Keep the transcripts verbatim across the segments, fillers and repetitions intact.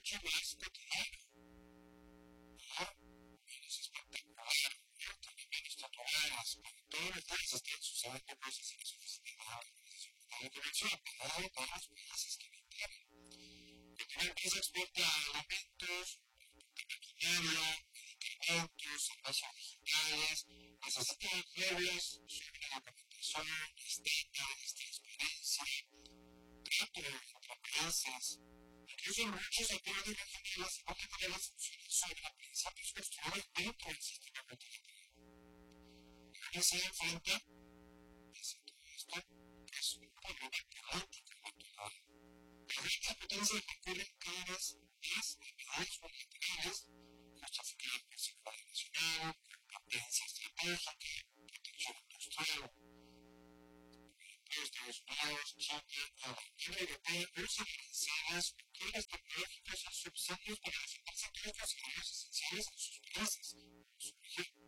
mucho más cotidiano. ¿No? Es espectacular, ¿no? También está tomadas, todos los días están sucediendo cosas en su oficina de comercio, pero todos los países que me tienen. Que tiene empresa exporta alimentos, maquinaria, medicamentos, servicios digitales, necesitan reglas sobre la documentación, estándares, transparencia, trato entre países. Incluso muchos acuerdos regionales y multilaterales funcionan sobre principios construidos dentro del sistema continental. Ahora se enfrenta, pese a todo esto, es un problema político natural. Las grandes potencias recurren cada vez más a medidas unilaterales, justificadas por seguridad nacional, competencia estratégica, protección industrial. Estados Unidos, China, la Unión Europea usan aranceles o cargas tecnológicas y subsidios para defender sectores considerados esenciales en sus países, su región.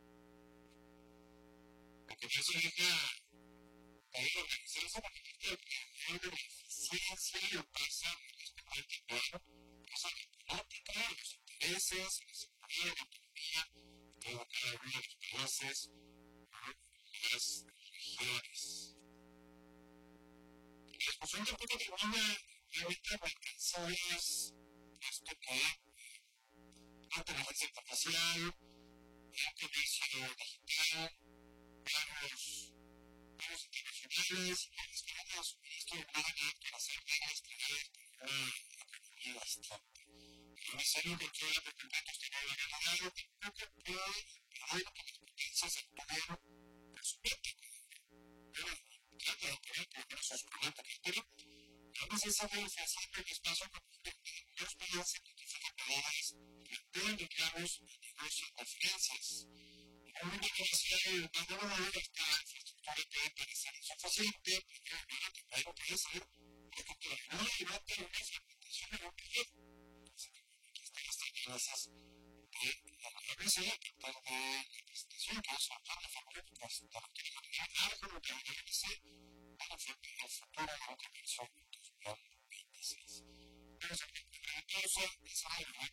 Lo que no se deja de organizarse para que el nivel de eficiencia pasa a respetar también, pasa a la política, los intereses, la seguridad, la economía de cada uno de los países o las regiones. La discusión tampoco termina realmente alcanzadas, puesto que la inteligencia artificial, el comercio digital, pagos, pagos internacionales y la escala de suministro obligan a actualizar reglas creadas por una economía distinta. El necesario control de documentos tecnológicos tampoco puede impedir que las potencias actúen por su parte. Trata de tener por lo menos sus políticas, pero no es necesario ofrecer el espacio como los países notifican medidas, plantean reclamos y negocian diferencias. En un mundo comercial más global, esta infraestructura puede parecer insuficiente, pero no tampoco puede ser, porque todavía levanta una fragmentación europea. Aquí están las tendencias de la O M C a partir de la presentación que es autor de farmacéuticas de la tecnología algo que la O M C para el futuro de la comercio en dos mil veintiséis. Vamos a ver, la causa es algo